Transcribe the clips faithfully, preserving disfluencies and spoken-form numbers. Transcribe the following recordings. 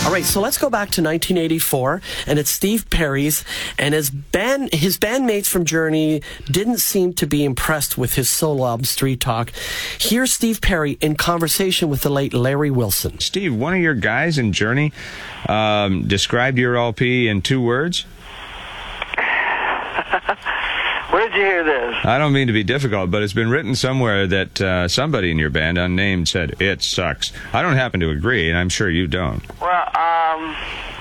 All right, so let's go back to nineteen eighty-four, and it's Steve Perry's, and his band, his bandmates from Journey didn't seem to be impressed with his solo album, Street Talk. Here's Steve Perry in conversation with the late Larry Wilson. Steve, one of your guys in Journey um, described your L P in two words. Where did you hear this? I don't mean to be difficult, but it's been written somewhere that uh, somebody in your band, unnamed, said, "It sucks." I don't happen to agree, and I'm sure you don't. Well, um...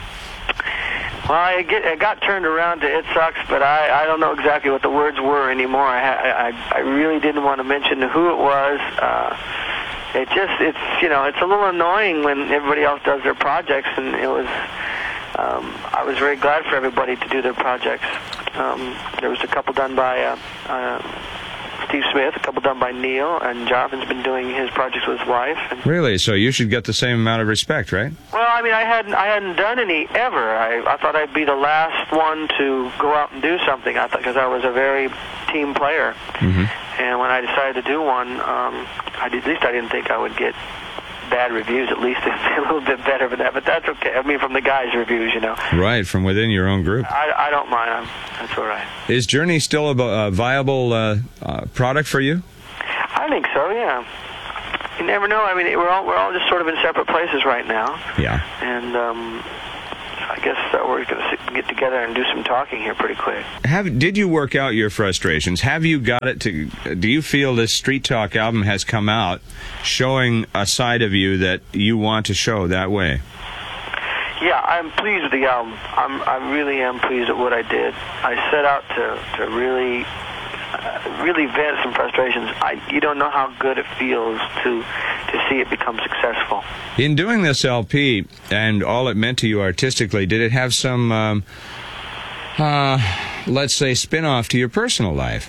Well, I get, it got turned around to "it sucks," but I, I don't know exactly what the words were anymore. I, I, I really didn't want to mention who it was. Uh, it just, it's, you know, it's a little annoying when everybody else does their projects, and it was, um, I was very glad for everybody to do their projects. Um, there was a couple done by uh, uh, Steve Smith, a couple done by Neil, and Jonathan's been doing his projects with his wife. And really? So you should get the same amount of respect, right? Well, I mean, I hadn't, I hadn't done any ever. I, I thought I'd be the last one to go out and do something. I thought because I was a very team player, mm-hmm. and when I decided to do one, um, I, at least I didn't think I would get bad reviews. At least it's a little bit better than that, but that's okay. I mean, from the guys' reviews, you know. Right, from within your own group. I, I don't mind. I'm, that's all right. Is Journey still a, a viable uh, uh, product for you? I think so. Yeah. You never know. I mean, we're all we're all just sort of in separate places right now. Yeah. And um, I guess uh, we're going to get together and do some talking here pretty quick. Have did you work out your frustrations? Have you got it to? Do you feel this Street Talk album has come out showing a side of you that you want to show that way? Yeah, I'm pleased with the album. I'm I really am pleased with what I did. I set out to to really. Uh, really vent some frustrations. I, you don't know how good it feels to to see it become successful. In doing this L P and all it meant to you artistically, did it have some, um, uh, let's say, spin-off to your personal life?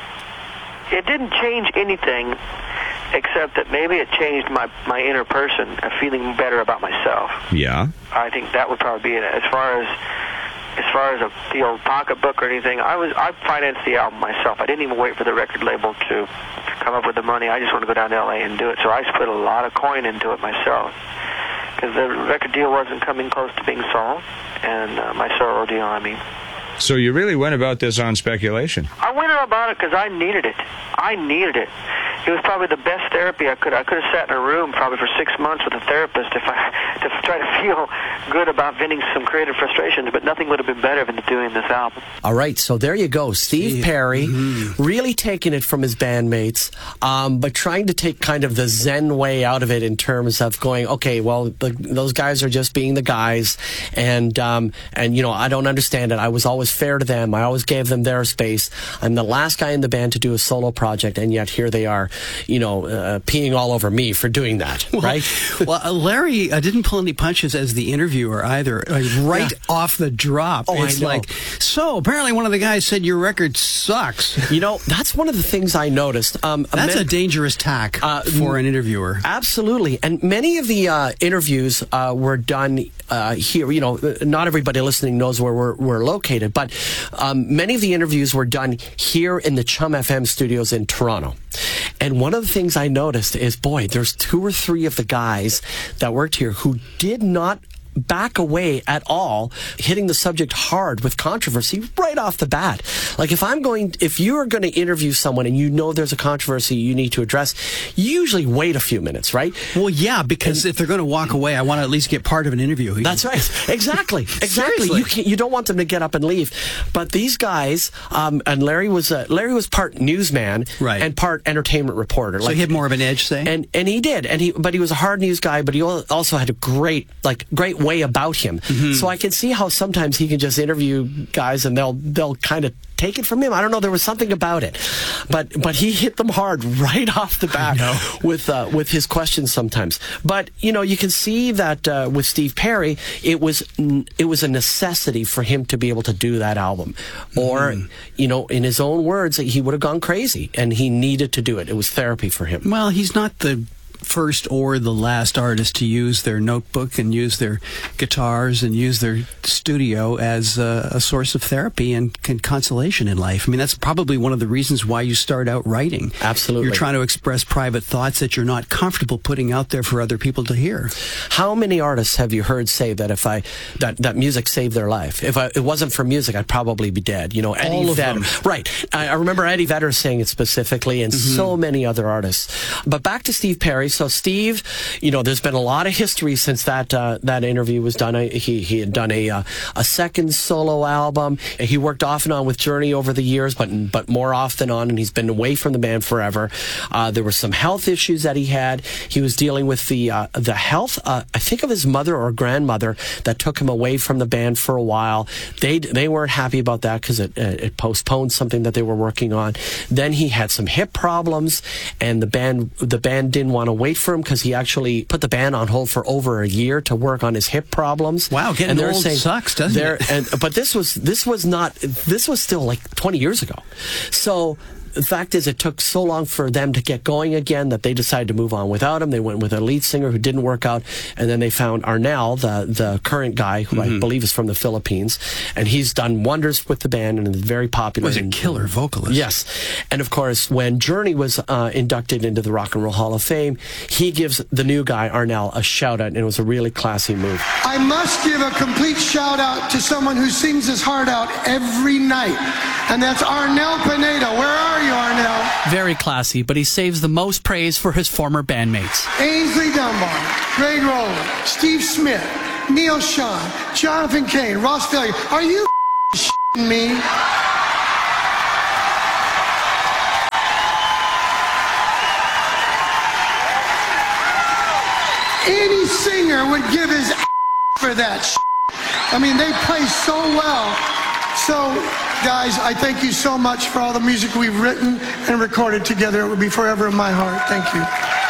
It didn't change anything, except that maybe it changed my, my inner person, uh, feeling better about myself. Yeah. I think that would probably be it. As far as As far as a, the old pocketbook or anything, I was I financed the album myself. I didn't even wait for the record label to come up with the money. I just wanted to go down to L A and do it. So I put a lot of coin into it myself because the record deal wasn't coming close to being sold, and uh, my solo deal, I mean. So you really went about this on speculation? I went about it because I needed it. I needed it. It was probably the best therapy I could. I could have sat in a room probably for six months with a therapist if I to try to feel good about venting some creative frustrations. But nothing would have been better than doing this album. All right, so there you go, Steve, Steve. Perry, mm-hmm. really taking it from his bandmates, um, but trying to take kind of the Zen way out of it in terms of going, okay, well, the, those guys are just being the guys, and um, and you know, I don't understand it. I was always fair to them. I always gave them their space. I'm the last guy in the band to do a solo project, and yet here they are, you know, uh, peeing all over me for doing that, well, right? well, uh, Larry uh, didn't pull any punches as the interviewer either. Uh, right yeah. off the drop, oh, it's I know. like, so apparently one of the guys said your record sucks. You know, that's one of the things I noticed. Um, that's man, a dangerous tack uh, for an interviewer. Absolutely, and many of the uh, interviews uh, were done uh, here. You know, not everybody listening knows where we're, we're located, but um, many of the interviews were done here in the Chum F M studios in Toronto. And one of the things I noticed is, boy, there's two or three of the guys that worked here who did not back away at all, hitting the subject hard with controversy right off the bat. Like if I'm going, if you're going to interview someone and you know there's a controversy you need to address, you usually wait a few minutes, right? Well, yeah, because and, if they're going to walk away, I want to at least get part of an interview. That's right. Exactly. Exactly. You can't, you don't want them to get up and leave. But these guys, um, and Larry was uh, Larry was part newsman right. and part entertainment reporter. So like, he had more of an edge, say? And and he did. And he, but he was a hard news guy. But he also had a great, like, great way about him. Mm-hmm. So I can see how sometimes he can just interview guys and they'll they'll kind of take it from him. I don't know. There was something about it, but but he hit them hard right off the bat with uh, with his questions sometimes. But you know, you can see that uh, with Steve Perry, it was it was a necessity for him to be able to do that album, or mm. you know, in his own words, he would have gone crazy, and he needed to do it. It was therapy for him. Well, he's not the first or the last artist to use their notebook and use their guitars and use their studio as a, a source of therapy and, and consolation in life. I mean, that's probably one of the reasons why you start out writing. Absolutely. You're trying to express private thoughts that you're not comfortable putting out there for other people to hear. How many artists have you heard say that if I that, that music saved their life? If I, it wasn't for music, I'd probably be dead. You know, Eddie All of Vedder. them. Right. I, I remember Eddie Vedder saying it specifically, and mm-hmm. so many other artists. But back to Steve Perry. So Steve, you know, there's been a lot of history since that uh, that interview was done. I, he he had done a uh, a second solo album. He worked off and on with Journey over the years, but but more off than on, and he's been away from the band forever. Uh, there were some health issues that he had. He was dealing with the uh, the health, uh, I think, of his mother or grandmother that took him away from the band for a while. They they weren't happy about that because it, it postponed something that they were working on. Then he had some hip problems, and the band the band didn't want to wait for him because he actually put the band on hold for over a year to work on his hip problems. Wow, getting and they're old saying, sucks, doesn't it? and, but this was this was not this was still like twenty years ago. So the fact is, it took so long for them to get going again that they decided to move on without him. They went with a lead singer who didn't work out, and then they found Arnel, the the current guy, who mm-hmm. I believe is from the Philippines, and he's done wonders with the band and is very popular. Was a killer vocalist. Yes, and of course, when Journey was uh, inducted into the Rock and Roll Hall of Fame, he gives the new guy Arnel a shout out, and it was a really classy move. I must give a complete shout out to someone who sings his heart out every night, and that's Arnel Pineda. Where are you? Arnel. Very classy, but he saves the most praise for his former bandmates. Ainsley Dunbar, Greg Rowland, Steve Smith, Neil Sean, Jonathan Cain, Ross Failure. Are you shitting me? Any singer would give his for that shit. I mean, they play so well. So, guys, I thank you so much for all the music we've written and recorded together. It will be forever in my heart. Thank you.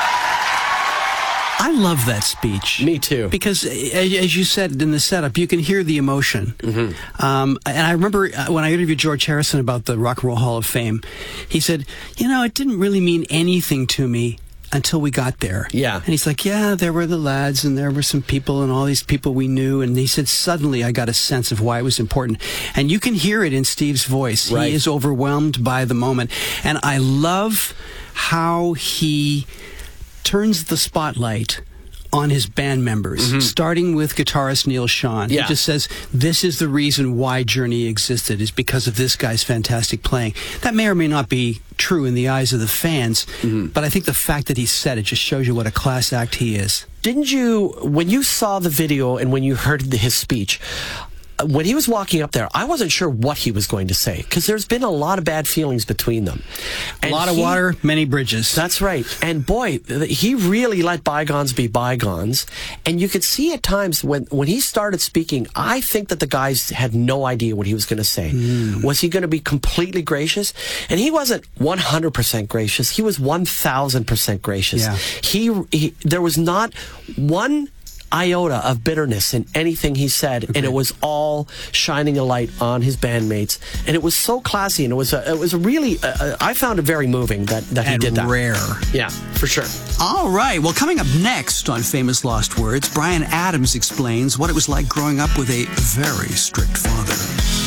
I love that speech. Me too. Because, as you said in the setup, you can hear the emotion. Mm-hmm. Um, and I remember when I interviewed George Harrison about the Rock and Roll Hall of Fame, he said, you know, it didn't really mean anything to me until we got there. Yeah. And he's like, yeah, there were the lads and there were some people and all these people we knew. And he said, suddenly I got a sense of why it was important. And you can hear it in Steve's voice. Right. He is overwhelmed by the moment. And I love how he turns the spotlight on his band members, mm-hmm. starting with guitarist Neil Sean. Yeah. He just says, this is the reason why Journey existed, is because of this guy's fantastic playing. That may or may not be true in the eyes of the fans, mm-hmm. but I think the fact that he said it just shows you what a class act he is. Didn't you, when you saw the video and when you heard his speech, when he was walking up there, I wasn't sure what he was going to say because there's been a lot of bad feelings between them. And a lot he, of water, many bridges. That's right. And boy, he really let bygones be bygones. And you could see at times when, when he started speaking, I think that the guys had no idea what he was going to say. Mm. Was he going to be completely gracious? And he wasn't one hundred percent gracious. He was one thousand percent gracious. Yeah. He, he, there was not one iota of bitterness in anything he said, okay. and it was all shining a light on his bandmates, and it was so classy, and it was a, it was a really uh, I found it very moving that, that he and did that. Rare, yeah, for sure. All right, well, coming up next on Famous Lost Words, Bryan Adams explains what it was like growing up with a very strict father.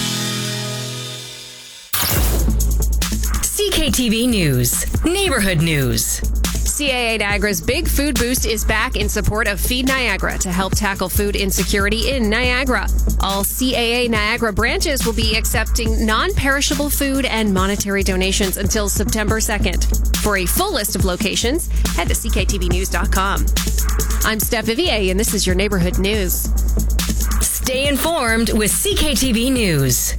C K T V News, Neighborhood News. C A A Niagara's Big Food Boost is back in support of Feed Niagara to help tackle food insecurity in Niagara. All C A A Niagara branches will be accepting non-perishable food and monetary donations until September second. For a full list of locations, head to C K T V news dot com. I'm Steph Vivier, and this is your Neighborhood News. Stay informed with C K T V News.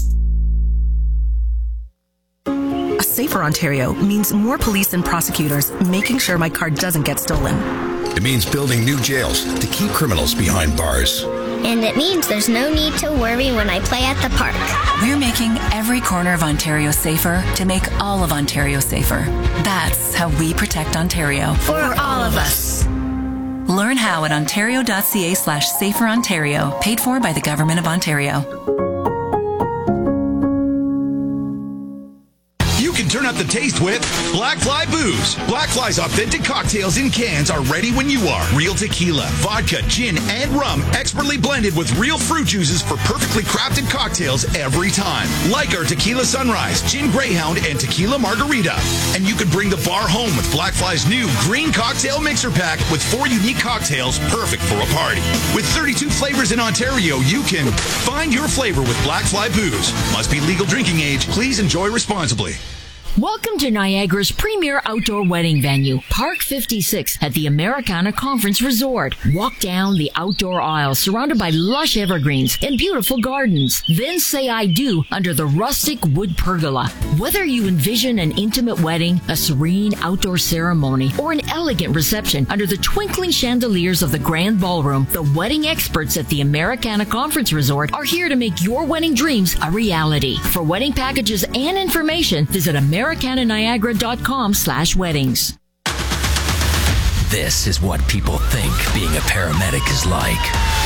Safer Ontario means more police and prosecutors making sure my car doesn't get stolen. It means building new jails to keep criminals behind bars. And it means there's no need to worry when I play at the park. We're making every corner of Ontario safer to make all of Ontario safer. That's how we protect Ontario. For all of us. Learn how at ontario.ca slash safer Ontario, paid for by the Government of Ontario. Turn up the the taste with Black Fly Booze. Black Fly's authentic cocktails in cans are ready when you are. Real tequila, vodka, gin, and rum, expertly blended with real fruit juices for perfectly crafted cocktails every time. Like our Tequila Sunrise, Gin Greyhound, and Tequila Margarita. And you can bring the bar home with Black Fly's new Green Cocktail Mixer Pack with four unique cocktails perfect for a party. With thirty-two flavors in Ontario, you can find your flavor with Black Fly Booze. Must be legal drinking age. Please enjoy responsibly. Welcome to Niagara's premier outdoor wedding venue, Park fifty-six at the Americana Conference Resort. Walk down the outdoor aisle surrounded by lush evergreens and beautiful gardens. Then say I do under the rustic wood pergola. Whether you envision an intimate wedding, a serene outdoor ceremony, or an elegant reception under the twinkling chandeliers of the grand ballroom, the wedding experts at the Americana Conference Resort are here to make your wedding dreams a reality. For wedding packages and information, visit Americana Americananiagara.com slash weddings. This is what people think being a paramedic is like.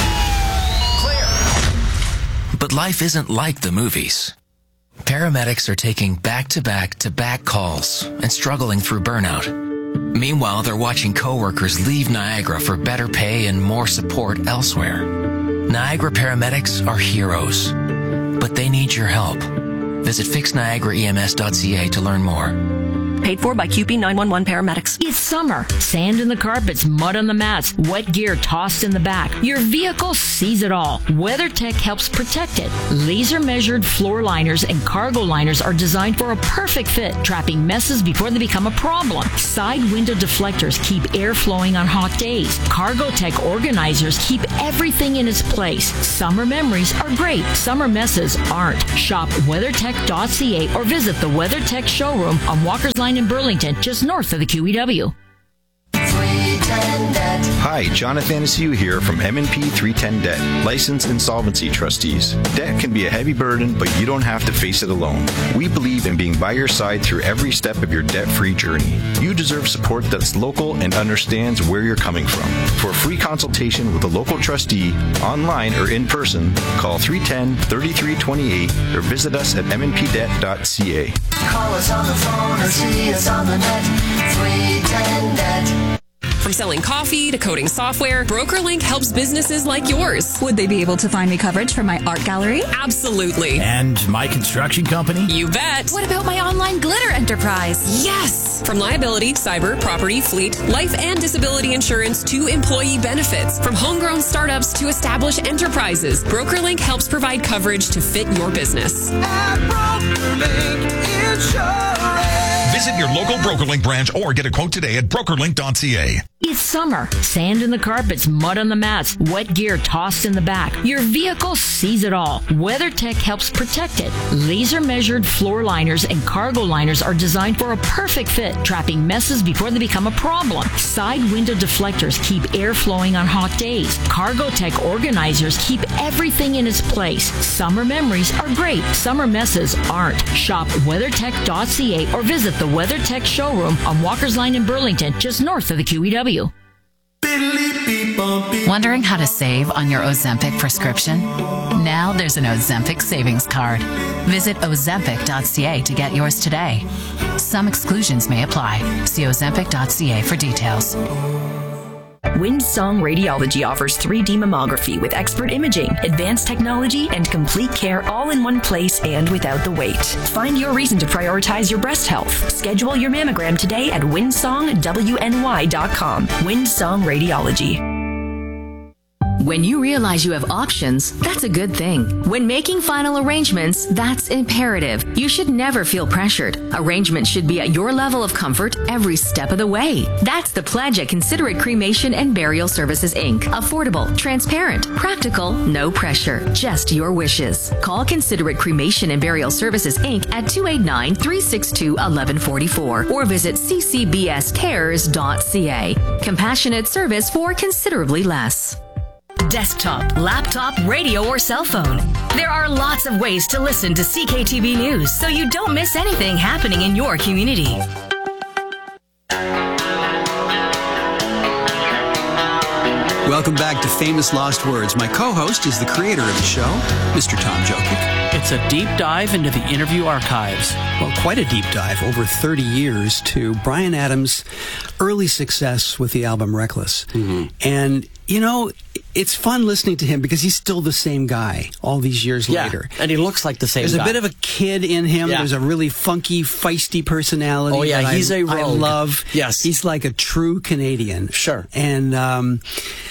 Clear. But life isn't like the movies. Paramedics are taking back-to-back-to-back calls and struggling through burnout. Meanwhile, they're watching coworkers leave Niagara for better pay and more support elsewhere. Niagara paramedics are heroes, but they need your help. Visit fix niagara E M S dot C A to learn more. Paid for by Q P nine one one paramedics. It's summer. Sand in the carpets, mud on the mats, wet gear tossed in the back. Your vehicle sees it all. WeatherTech helps protect it. Laser measured floor liners and cargo liners are designed for a perfect fit, trapping messes before they become a problem. Side window deflectors keep air flowing on hot days. CargoTech organizers keep everything in its place. Summer memories are great. Summer messes aren't. Shop weathertech dot C A or visit the WeatherTech showroom on Walker's Line in Burlington, just north of the Q E W. Hi, Jonathan Anaciu here from M and P three ten Debt, licensed insolvency trustees. Debt can be a heavy burden, but you don't have to face it alone. We believe in being by your side through every step of your debt-free journey. You deserve support that's local and understands where you're coming from. For a free consultation with a local trustee, online or in person, call three one zero, three three two eight or visit us at m n p debt dot c a. Call us on the phone or see us on the net. three ten Debt. From selling coffee to coding software, BrokerLink helps businesses like yours. Would they be able to find me coverage for my art gallery? Absolutely. And my construction company? You bet. What about my online glitter enterprise? Yes. From liability, cyber, property, fleet, life and disability insurance to employee benefits. From homegrown startups to established enterprises, BrokerLink helps provide coverage to fit your business. At BrokerLink Insurance. Visit your local BrokerLink branch or get a quote today at broker link dot c a. It's summer. Sand in the carpets, mud on the mats, wet gear tossed in the back. Your vehicle sees it all. WeatherTech helps protect it. Laser measured floor liners and cargo liners are designed for a perfect fit, trapping messes before they become a problem. Side window deflectors keep air flowing on hot days. CargoTech organizers keep everything in its place. Summer memories are great. Summer messes aren't. Shop weathertech dot c a or visit the WeatherTech showroom on Walker's Line in Burlington, just north of the Q E W. Wondering how to save on your Ozempic prescription? Now there's an Ozempic savings card. Visit ozempic dot c a to get yours today. Some exclusions may apply. See ozempic dot c a for details. Windsong Radiology offers three D mammography with expert imaging, advanced technology, and complete care all in one place and without the wait. Find your reason to prioritize your breast health. Schedule your mammogram today at windsong w n y dot com. Windsong Radiology. When you realize you have options, that's a good thing. When making final arrangements, that's imperative. You should never feel pressured. Arrangements should be at your level of comfort every step of the way. That's the pledge at Considerate Cremation and Burial Services, Incorporated. Affordable, transparent, practical, no pressure, just your wishes. Call Considerate Cremation and Burial Services, Incorporated at two eight nine, three six two, one one four four or visit c c b s cares dot c a. Compassionate service for considerably less. Desktop, laptop, radio, or cell phone. There are lots of ways to listen to C K T V News so you don't miss anything happening in your community. Welcome back to Famous Lost Words. My co-host is the creator of the show, Mister Tom Jokic. It's a deep dive into the interview archives. Well, quite a deep dive, over thirty years, to Bryan Adams' early success with the album Reckless. Mm-hmm. And, you know, it's fun listening to him because he's still the same guy all these years yeah, later. And he looks like the same There's guy. There's a bit of a kid in him. Yeah. There's a really funky, feisty personality. Oh, yeah, that he's I, a rogue. I love. Yes. He's like a true Canadian. Sure. And um,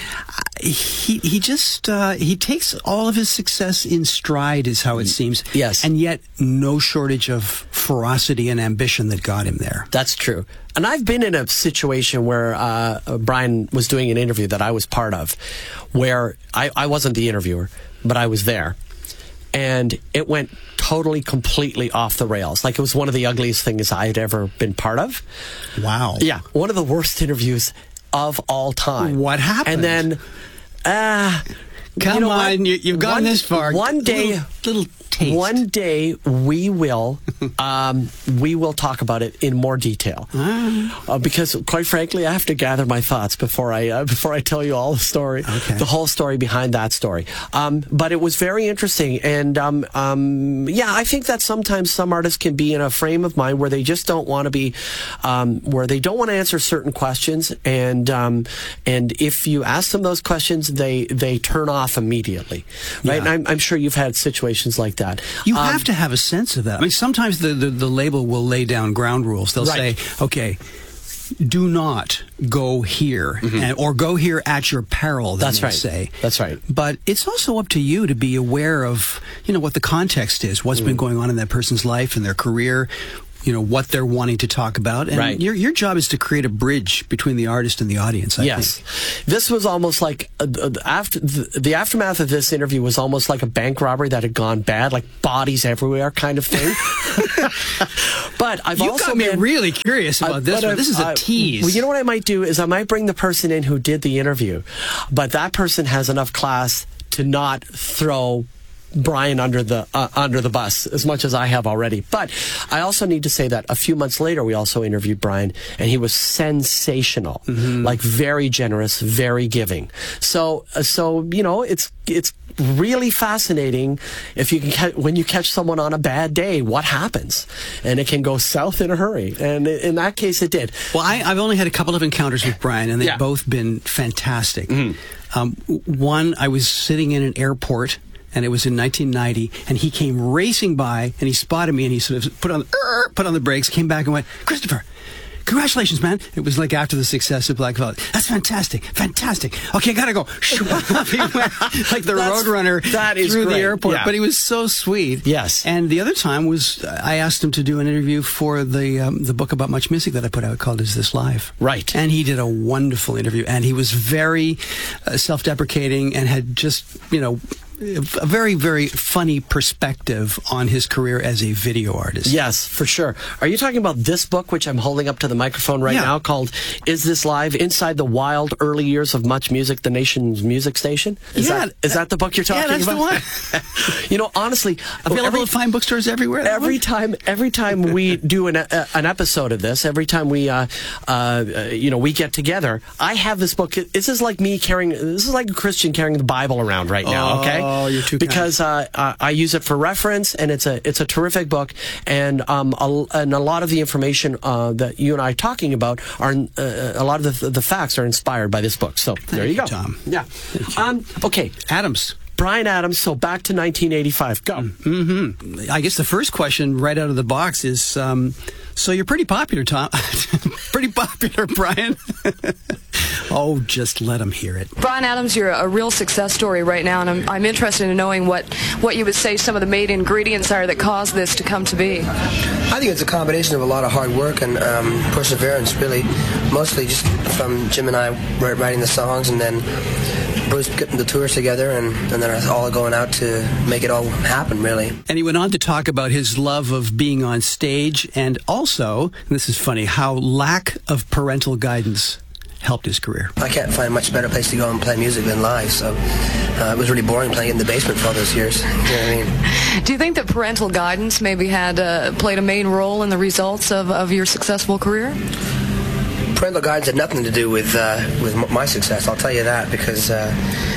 he he just, uh, he takes all of his success in stride, is how it seems. Yes. And yet no shortage of ferocity and ambition that got him there. That's true. And I've been in a situation where uh, Bryan was doing an interview that I was part of, where I, I wasn't the interviewer, but I was there. And it went totally, completely off the rails. Like, it was one of the ugliest things I had ever been part of. Wow. Yeah. One of the worst interviews of all time. What happened? And then, uh, Come you know on, you, you've gone one, this far. One day, little, little taste. One day we will, um, we will talk about it in more detail. Ah. Uh, because, quite frankly, I have to gather my thoughts before I uh, before I tell you all the story, okay. the whole story behind that story. Um, but it was very interesting, and um, um, yeah, I think that sometimes some artists can be in a frame of mind where they just don't want to be, um, where they don't want to answer certain questions, and um, and if you ask them those questions, they they turn off immediately, right? Yeah. And I'm, I'm sure you've had situations like that. You um, have to have a sense of that. I mean, sometimes the, the, the label will lay down ground rules. They'll right. say, okay, do not go here, mm-hmm. and, or go here at your peril, That's they right. say. That's right. But it's also up to you to be aware of, you know, what the context is, what's mm. been going on in that person's life and their career, you know, what they're wanting to talk about. And right. your your job is to create a bridge between the artist and the audience, I yes. think. This was almost like, uh, uh, after the, the aftermath of this interview was almost like a bank robbery that had gone bad, like bodies everywhere kind of thing. But I've you also got me been, really curious about uh, this one. I've, This is a uh, tease. Well, you know what I might do is I might bring the person in who did the interview, but that person has enough class to not throw Bryan under the uh, under the bus as much as I have already. But I also need to say that a few months later we also interviewed Bryan, and he was sensational, mm-hmm. like very generous, very giving. So uh, so you know it's it's really fascinating if you can ca- when you catch someone on a bad day, what happens, and it can go south in a hurry. And in that case, it did. Well, I, I've only had a couple of encounters with Bryan, and they've yeah. both been fantastic. Mm-hmm. Um, one, I was sitting in an airport, and it was in nineteen ninety, and he came racing by, and he spotted me, and he sort of put on uh, put on the brakes, came back and went, "Christopher, congratulations, man." It was like after the success of Black Velvet. "That's fantastic, fantastic. Okay, I gotta go." He went like the Roadrunner through great. the airport, yeah. but he was so sweet. Yes. And the other time was I asked him to do an interview for the um, the book about Much Music that I put out called "Is This Live?" Right. And he did a wonderful interview, and he was very uh, self-deprecating and had just, you know, a very, very funny perspective on his career as a video artist. Yes, for sure. Are you talking about this book, which I'm holding up to the microphone right yeah. now, called Is This Live? Inside the Wild Early Years of Much Music, the Nation's Music Station? Is, yeah, that, is that the book you're talking yeah, that's about? the one. You know, honestly, available every, at fine bookstores everywhere. Every time, every time we do an uh, an episode of this, every time we, uh, uh, you know, we get together, I have this book. This is like me carrying. This is like a Christian carrying the Bible around right now. Oh, okay, you're too because. Uh, I use it for reference, and it's a it's a terrific book, and um a, and a lot of the information uh, that you and I are talking about are uh, a lot of the the facts are inspired by this book. So Thank there you, you go, Tom. Yeah. Um. Okay. Adams. Bryan Adams. So back to nineteen eighty-five. Go. Mm-hmm. I guess the first question right out of the box is, um, so you're pretty popular, Tom. Pretty popular, Bryan. Oh, just let him hear it. Bryan Adams, you're a real success story right now, and I'm, I'm interested in knowing what, what you would say some of the main ingredients are that caused this to come to be. I think it's a combination of a lot of hard work and um, perseverance, really. Mostly just from Jim and I writing the songs, and then Bruce getting the tours together, and, and then us all going out to make it all happen, really. And he went on to talk about his love of being on stage, and also, and this is funny, how lack of parental guidance helped his career. I can't find a much better place to go and play music than live, so uh, it was really boring playing in the basement for all those years. You know what I mean? Do you think that parental guidance maybe had uh, played a main role in the results of, of your successful career? parental guidance had nothing to do with uh, with m- my success. I'll tell you that, because uh,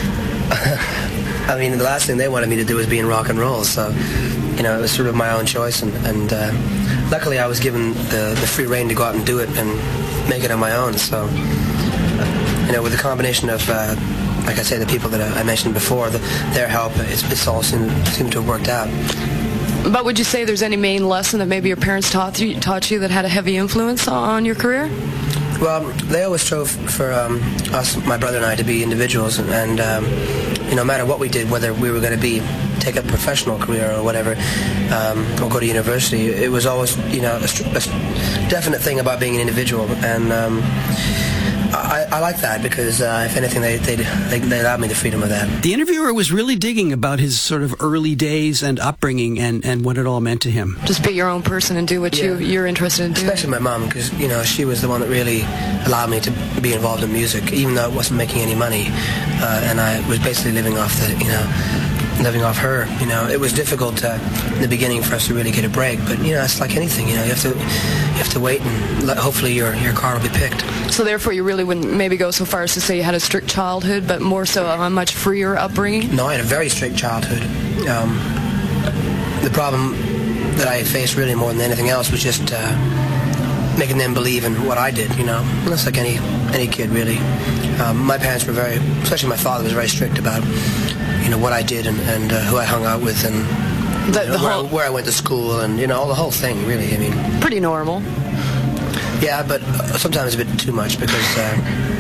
I mean, the last thing they wanted me to do was be in rock and roll. So, you know, it was sort of my own choice, and, and uh, luckily I was given the, the free rein to go out and do it and make it on my own. So, you know, with the combination of, uh, like I say, the people that I mentioned before, the, their help, it's, it's all seemed, seemed to have worked out. But would you say there's any main lesson that maybe your parents taught you, taught you that had a heavy influence on your career? Well, they always strove for um, us, my brother and I, to be individuals, and, and um, you know, no matter what we did, whether we were going to be take a professional career or whatever, um, or go to university, it was always, you know, a, a definite thing about being an individual, and um, I, I like that, because uh, if anything, they, they they they allowed me the freedom of that. The interviewer was really digging about his sort of early days and upbringing and, and what it all meant to him. Just be your own person and do what Yeah. you, you're interested in doing. Especially my mom, because, you know, she was the one that really allowed me to be involved in music, even though it wasn't making any money, uh, and I was basically living off the, you know, living off her. You know, it was difficult uh, in the beginning for us to really get a break, but, you know, it's like anything, you know, you have to you have to wait, and let, hopefully your your car will be picked. So therefore you really wouldn't maybe go so far as to say you had a strict childhood, but more so a much freer upbringing? No, I had a very strict childhood. Um, the problem that I faced really more than anything else was just uh, making them believe in what I did, you know. That's like any any kid, really. Um, my parents were very, especially my father, was very strict about, you know, what I did and, and uh, who I hung out with, and The, you know, the where, whole, where I went to school, and, you know, the whole thing, really. I mean, pretty normal. yeah, but uh, sometimes a bit too much, because uh,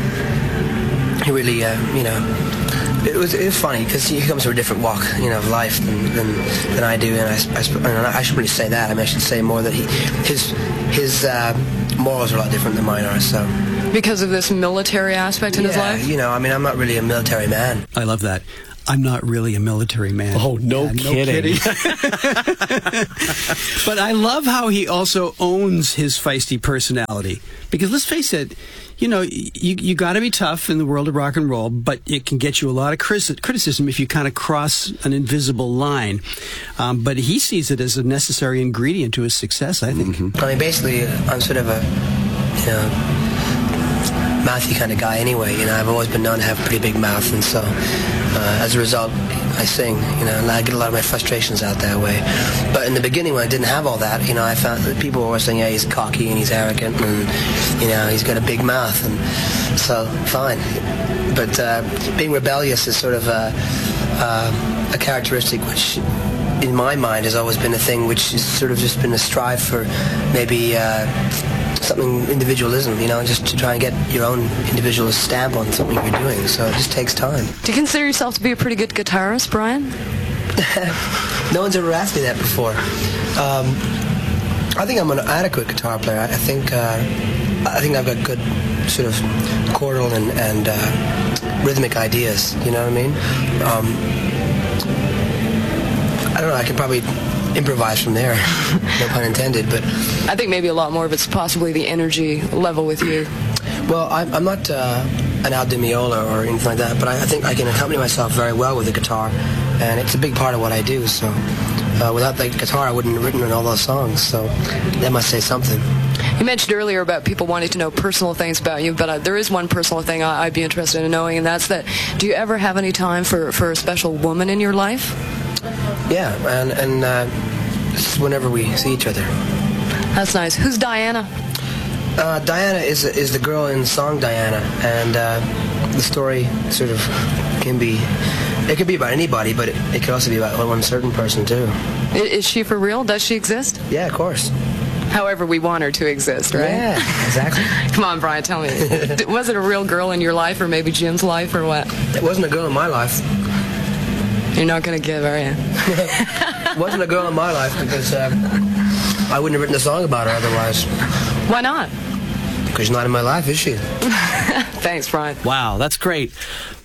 he really, uh, you know, it was it was funny, because he comes from a different walk, you know, of life than than, than I do, and I, I, and I shouldn't really say that. I mean, I should say more that he his his uh, morals are a lot different than mine are. So Because of this military aspect in yeah, his life? you know, I mean, I'm not really a military man. I love that. I'm not really a military man. Oh, no Yeah, kidding. But I love how he also owns his feisty personality. Because let's face it, you know, you you got to be tough in the world of rock and roll, but it can get you a lot of criticism if you kind of cross an invisible line. Um, but he sees it as a necessary ingredient to his success, I think. Mm-hmm. I mean, basically, I'm sort of a, you know, mouthy kind of guy anyway. You know, I've always been known to have a pretty big mouth, and so uh, as a result, I sing. You know, and I get a lot of my frustrations out that way. But in the beginning, when I didn't have all that, you know, I found that people were saying, "Yeah, he's cocky and he's arrogant, and you know, he's got a big mouth," and so fine. But uh, being rebellious is sort of a, uh, a characteristic which, in my mind, has always been a thing which has sort of just been a strive for maybe uh, something individualism, you know, just to try and get your own individual stamp on something you're doing. So it just takes time. Do you consider yourself to be a pretty good guitarist, Brian? No one's ever asked me that before. Um, I think I'm an adequate guitar player. I, I think uh, I think I've got good sort of chordal and, and uh, rhythmic ideas. You know what I mean? Um, I don't know. I can probably improvise from there. No pun intended. But I think maybe a lot more of it's possibly the energy level with you. Well, I'm, I'm not uh, an Al Di Meola or anything like that, but I, I think I can accompany myself very well with the guitar, and it's a big part of what I do. So uh, without the guitar, I wouldn't have written all those songs. So that must say something. You mentioned earlier about people wanting to know personal things about you, but uh, there is one personal thing I, I'd be interested in knowing, and that's that, do you ever have any time for, for a special woman in your life? Yeah, and, and uh, this is whenever we see each other. That's nice. Who's Diana? Uh, Diana is is the girl in the song Diana, and uh, the story sort of can be, it could be about anybody, but it, it could also be about one certain person too. Is, is she for real? Does she exist? Yeah, of course. However we want her to exist, right? Yeah, exactly. Come on, Brian, tell me. Was it a real girl in your life, or maybe Jim's life, or what? It wasn't a girl in my life. You're not going to give, are you? It wasn't a girl in my life, because uh, I wouldn't have written a song about her otherwise. Why not? Because she's not in my life, is she? Thanks, Brian. Wow, that's great.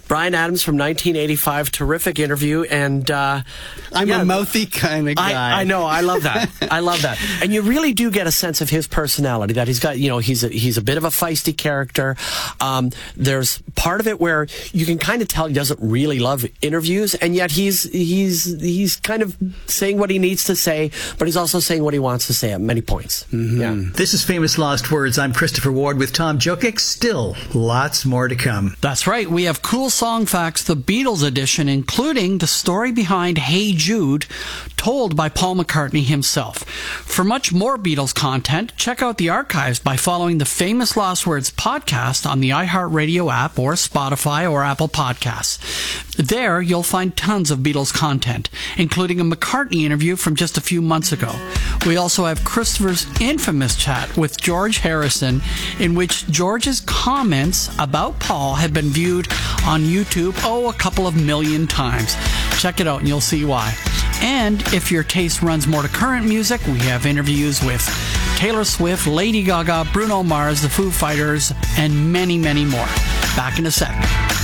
Bryan Adams from nineteen eighty-five, terrific interview, and uh, I'm yeah, a mouthy kind of guy. I, I know, I love that. I love that, and you really do get a sense of his personality. That he's got, you know, he's a, he's a bit of a feisty character. Um, there's part of it where you can kind of tell he doesn't really love interviews, and yet he's he's he's kind of saying what he needs to say, but he's also saying what he wants to say at many points. Mm-hmm. Yeah. This is Famous Lost Words. I'm Christopher Ward with Tom Jokic. Still, lots more to come. That's right. We have Cool Song Facts, the Beatles edition, including the story behind Hey Jude, told by Paul McCartney himself. For much more Beatles content, check out the archives by following the Famous Lost Words podcast on the iHeartRadio app or Spotify or Apple Podcasts. There, you'll find tons of Beatles content, including a McCartney interview from just a few months ago. We also have Christopher's infamous chat with George Harrison, in which George's comments about Paul have been viewed on YouTube, oh, a couple of million times. Check it out and you'll see why. And if your taste runs more to current music, we have interviews with Taylor Swift, Lady Gaga, Bruno Mars, the Foo Fighters, and many, many more. Back in a sec.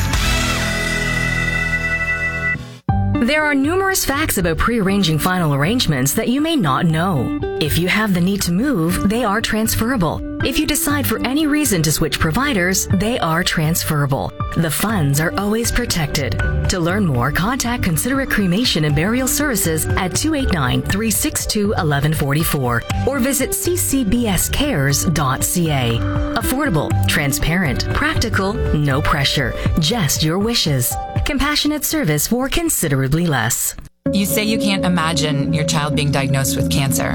There are numerous facts about pre-arranging final arrangements that you may not know. If you have the need to move, they are transferable. If you decide for any reason to switch providers, they are transferable. The funds are always protected. To learn more, contact Considerate Cremation and Burial Services at two eight nine, three six two, one one four four or visit c c b s cares dot c a. Affordable, transparent, practical, no pressure, just your wishes. Compassionate service for considerably less. You say you can't imagine your child being diagnosed with cancer,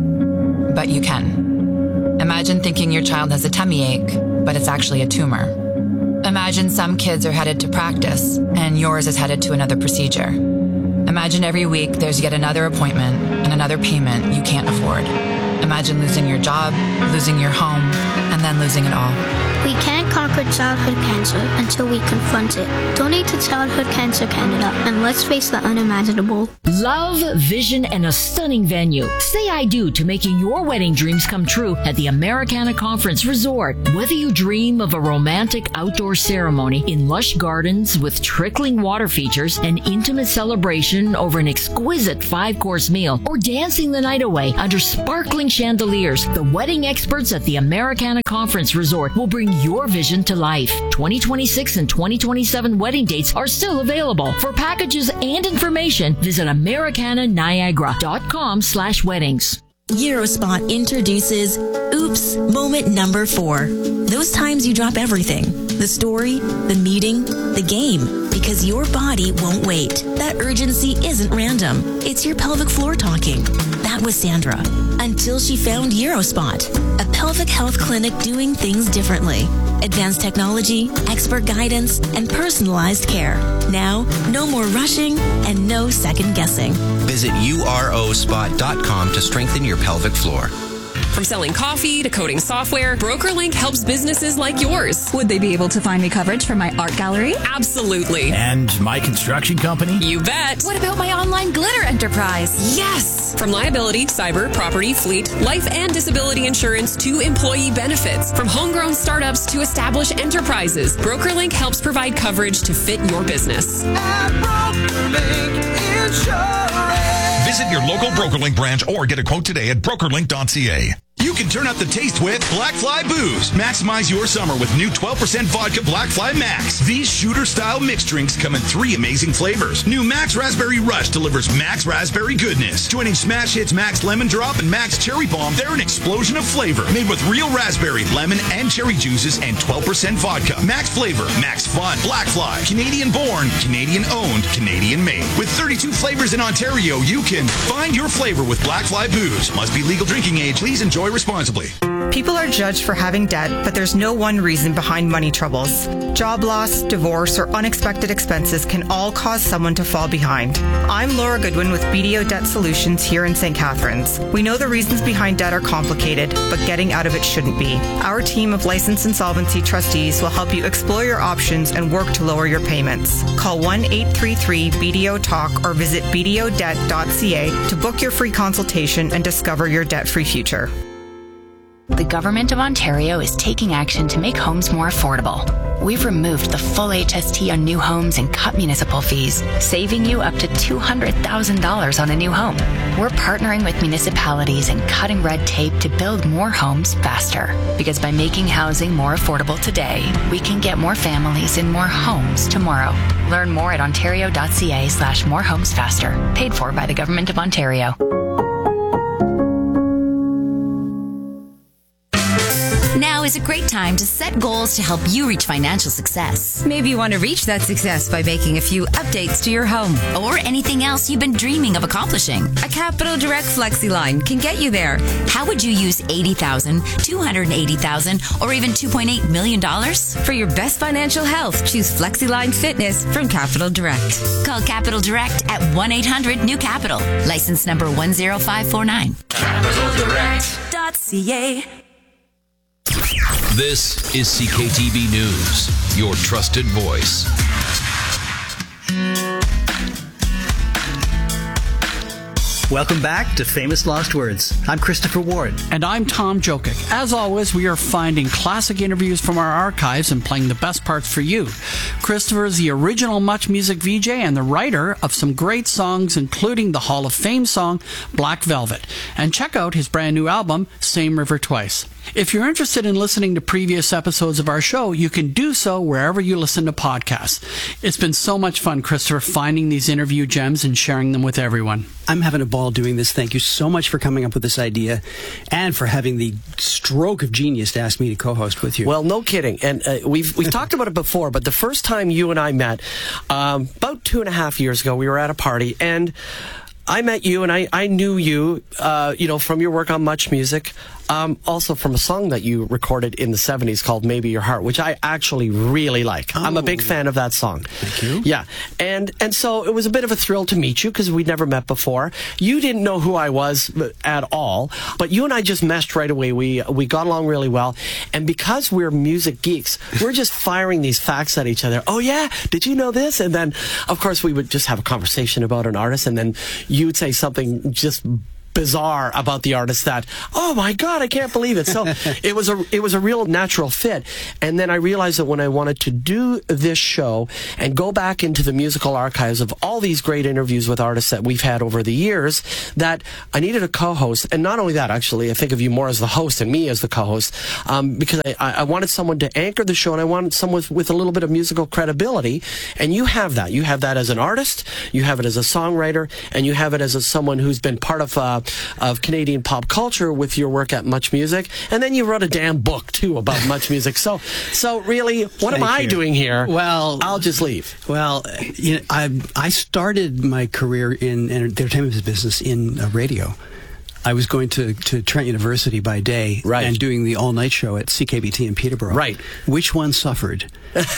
but you can. Imagine thinking your child has a tummy ache, but it's actually a tumor. Imagine some kids are headed to practice, and yours is headed to another procedure. Imagine every week there's yet another appointment and another payment you can't afford. Imagine losing your job, losing your home, and then losing it all. We can't conquer childhood cancer until we confront it. Donate to Childhood Cancer Canada and let's face the unimaginable. Love, vision, and a stunning venue. Say I do to making your wedding dreams come true at the Americana Conference Resort. Whether you dream of a romantic outdoor ceremony in lush gardens with trickling water features, an intimate celebration over an exquisite five-course meal, or dancing the night away under sparkling chandeliers, the wedding experts at the Americana Conference Resort will bring your vision to life. twenty twenty-six and twenty twenty-seven wedding dates are still available. For packages and information, visit americana niagara dot com slash weddings. Eurospot introduces Oops Moment Number Four. Those times you drop everything. The story, the meeting, the game. Because your body won't wait. That urgency isn't random. It's your pelvic floor talking. That was Sandra. Until she found Eurospot, a pelvic health clinic doing things differently. Advanced technology, expert guidance, and personalized care. Now, no more rushing and no second guessing. Visit U R O spot dot com to strengthen your pelvic floor. From selling coffee to coding software, BrokerLink helps businesses like yours. Would they be able to find me coverage for my art gallery? Absolutely. And my construction company? You bet. What about my online glitter enterprise? Yes! From liability, cyber, property, fleet, life and disability insurance to employee benefits. From homegrown startups to established enterprises, BrokerLink helps provide coverage to fit your business. At BrokerLink Insurance. Visit your local BrokerLink branch or get a quote today at broker link dot c a. You can turn up the taste with Black Fly Booze. Maximize your summer with new twelve percent vodka Black Fly Max. These shooter-style mixed drinks come in three amazing flavors. New Max Raspberry Rush delivers Max Raspberry goodness. Joining Smash Hits Max Lemon Drop and Max Cherry Bomb, they're an explosion of flavor. Made with real raspberry, lemon, and cherry juices and twelve percent vodka. Max flavor, Max fun. Black Fly. Canadian-born, Canadian-owned, Canadian-made. With thirty-two flavors in Ontario, you can find your flavor with Black Fly Booze. Must be legal drinking age. Please enjoy responsibly. People are judged for having debt, but there's no one reason behind money troubles. Job loss, divorce, or unexpected expenses can all cause someone to fall behind. I'm Laura Goodwin with B D O Debt Solutions here in Saint Catharines. We know the reasons behind debt are complicated, but getting out of it shouldn't be. Our team of licensed insolvency trustees will help you explore your options and work to lower your payments. Call one eight three three B D O talk or visit b d o debt dot c a to book your free consultation and discover your debt-free future. The Government of Ontario is taking action to make homes more affordable. We've removed the full H S T on new homes and cut municipal fees, saving you up to two hundred thousand dollars on a new home. We're partnering with municipalities and cutting red tape to build more homes faster. Because by making housing more affordable today, we can get more families in more homes tomorrow. Learn more at ontario.ca slash more homes faster. Paid for by the Government of Ontario. Now is a great time to set goals to help you reach financial success. Maybe you want to reach that success by making a few updates to your home. Or anything else you've been dreaming of accomplishing. A Capital Direct FlexiLine can get you there. How would you use eighty thousand dollars, two hundred eighty thousand dollars, or even two point eight million dollars? For your best financial health, choose FlexiLine Fitness from Capital Direct. Call Capital Direct at one eight hundred new capital. License number one zero five four nine. Capital Direct. .ca. This is C K T V News, your trusted voice. Welcome back to Famous Lost Words. I'm Christopher Ward. And I'm Tom Jokic. As always, we are finding classic interviews from our archives and playing the best parts for you. Christopher is the original Much Music V J and the writer of some great songs, including the Hall of Fame song, Black Velvet. And check out his brand new album, Same River Twice. If you're interested in listening to previous episodes of our show, you can do so wherever you listen to podcasts. It's been so much fun, Christopher, finding these interview gems and sharing them with everyone. I'm having a ball doing this. Thank you so much for coming up with this idea and for having the stroke of genius to ask me to co-host with you. Well, no kidding. And uh, we've we've talked about it before, but the first time you and I met, um, about two and a half years ago, we were at a party, and I met you, and I, I knew you, uh, you know, from your work on Much Music. Um, also from a song that you recorded in the seventies called Maybe Your Heart, which I actually really like. Oh. I'm a big fan of that song. Thank you. Yeah. And and so it was a bit of a thrill to meet you because we'd never met before. You didn't know who I was at all, but you and I just meshed right away. We we got along really well. And because we're music geeks, we're just firing these facts at each other. Oh, yeah? Did you know this? And then, of course, we would just have a conversation about an artist, and then you would say something just bizarre about the artist that, oh my God, I can't believe it. So it was a it was a real natural fit. And then I realized that when I wanted to do this show and go back into the musical archives of all these great interviews with artists that we've had over the years, that I needed a co-host. And not only that, actually, I think of you more as the host and me as the co-host, um, because I, I wanted someone to anchor the show, and I wanted someone with, with a little bit of musical credibility. And you have that. You have that as an artist, you have it as a songwriter, and you have it as a, someone who's been part of uh, of Canadian pop culture with your work at Much Music, and then you wrote a damn book too about Much Music. So, so really, what Thank am I you. doing here? Well, I'll just leave. Well, you know, I I started my career in entertainment business in uh, radio. I was going to, to Trent University by day right. and doing the all-night show at C K B T in Peterborough. Right. Which one suffered?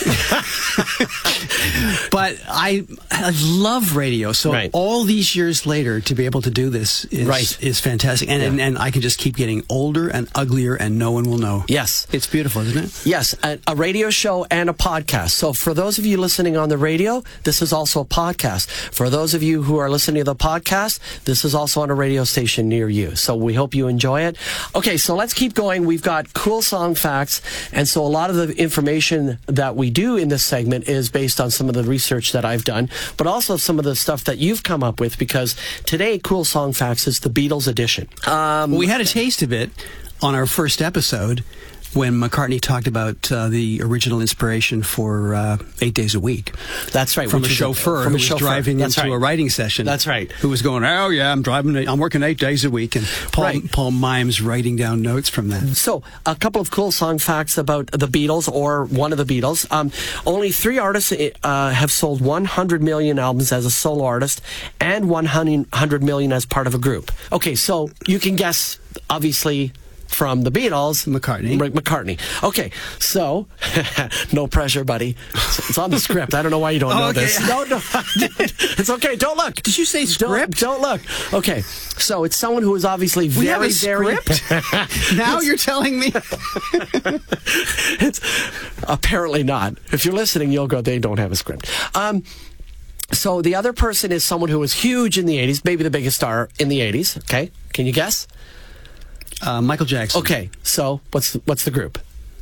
But I, I love radio, so right. all these years later, to be able to do this is, right. is fantastic. And, yeah. and and I can just keep getting older and uglier, and no one will know. Yes. It's beautiful, isn't it? Yes, a, a radio show and a podcast. So for those of you listening on the radio, this is also a podcast. For those of you who are listening to the podcast, this is also on a radio station near you. So we hope you enjoy it. Okay, so let's keep going. We've got cool song facts, and so a lot of the information that we do in this segment is based on some of the research that I've done, but also some of the stuff that you've come up with, because today, Cool Song Facts is the Beatles edition. Um, we had a taste of it on our first episode when McCartney talked about uh, the original inspiration for uh, Eight Days a Week. That's right. From a chauffeur from who a was chauffeur. driving That's into right. a writing session. That's right. Who was going, oh yeah, I'm driving, I'm working eight days a week. And Paul, right. Paul Mimes writing down notes from that. So, a couple of cool song facts about the Beatles, or one of the Beatles. Um, only three artists uh, have sold one hundred million albums as a solo artist, and one hundred million as part of a group. Okay, so you can guess, obviously, from the Beatles, McCartney. McCartney. Okay, so no pressure, buddy. It's, it's on the script. I don't know why you don't oh, know okay. this. No, no, it's okay. Don't look. Did you say script? Don't, don't look. Okay, so it's someone who is obviously we very, have a very. Script? Now you're telling me. It's apparently not. If you're listening, you'll go, they don't have a script. Um. So the other person is someone who was huge in the eighties, maybe the biggest star in the eighties. Okay, can you guess? Uh, Michael Jackson. Okay, so what's the, what's the group?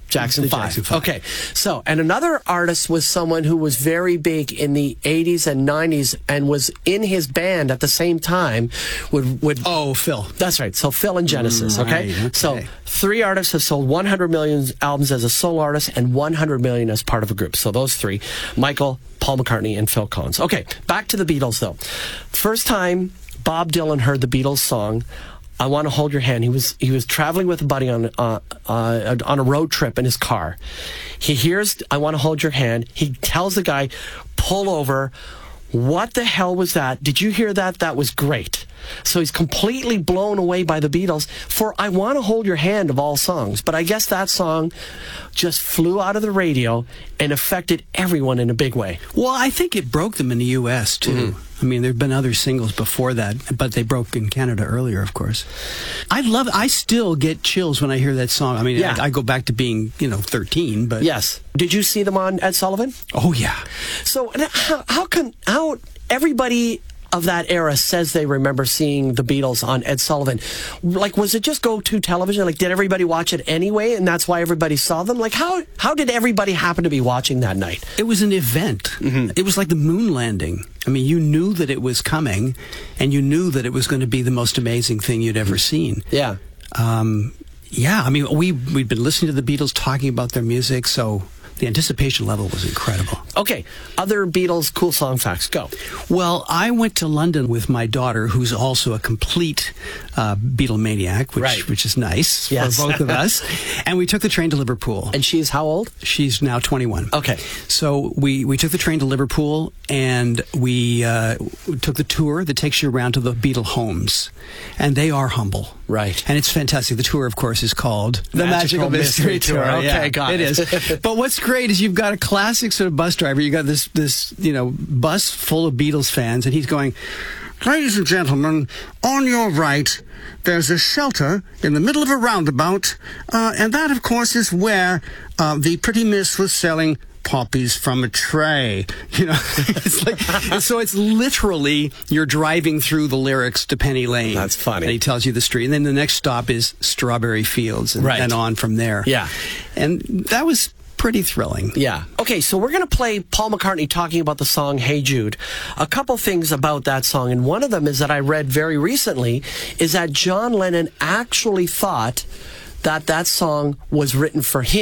Jackson The five. Jackson Five. Okay. So, and another artist was someone who was very big in the eighties and nineties and was in his band at the same time with, with Oh, Phil. That's right. So Phil and Genesis, okay? Right, okay. So three artists have sold one hundred million albums as a solo artist and one hundred million as part of a group. So those three, Michael, Paul McCartney, and Phil Collins. Okay, back to the Beatles, though. First time Bob Dylan heard the Beatles song, I Want to Hold Your Hand. He was he was traveling with a buddy on uh, uh, on a road trip in his car. He hears I Want to Hold Your Hand. He tells the guy, pull over. What the hell was that? Did you hear that? That was great. So he's completely blown away by the Beatles for I Want to Hold Your Hand of all songs. But I guess that song just flew out of the radio and affected everyone in a big way. Well, I think it broke them in the U S too. Mm-hmm. I mean, there have been other singles before that, but they broke in Canada earlier, of course. I love, I still get chills when I hear that song. I mean, Yeah. I, I go back to being, you know, thirteen, but... Yes. Did you see them on Ed Sullivan? Oh, yeah. So how, how can, how everybody of that era says they remember seeing the Beatles on Ed Sullivan. Like, was it just go-to television? Like, did everybody watch it anyway, and that's why everybody saw them? Like, how how did everybody happen to be watching that night? It was an event. Mm-hmm. It was like the moon landing. I mean, you knew that it was coming, and you knew that it was going to be the most amazing thing you'd ever seen. Yeah. Um, yeah, I mean, we, we'd been listening to the Beatles talking about their music, so... the anticipation level was incredible. Okay, other Beatles cool song facts, go. Well, I went to London with my daughter, who's also a complete uh, Beatlemaniac, which, Right. which is nice Yes. for both of us. And we took the train to Liverpool. And she's how old? She's now twenty-one. Okay. So we, we took the train to Liverpool, and we uh, took the tour that takes you around to the Beatle homes. And they are humble. Right. And it's fantastic. The tour, of course, is called The Magical Mystery Tour. Okay, Yeah, got it it. is. But what's great is you've got a classic sort of bus driver. You got this, this, you know, bus full of Beatles fans, and he's going, "Ladies and gentlemen, on your right, there's a shelter in the middle of a roundabout, uh, and that, of course, is where uh, the pretty miss was selling poppies from a tray." You know, it's like, so it's literally you're driving through the lyrics to Penny Lane. That's funny. And he tells you the street, and then the next stop is Strawberry Fields, and, Right. and on from there. Yeah. And that was pretty thrilling. Yeah. Okay, so we're going to play Paul McCartney talking about the song Hey Jude. A couple things about that song, and one of them is that I read very recently is that John Lennon actually thought that that song was written for him.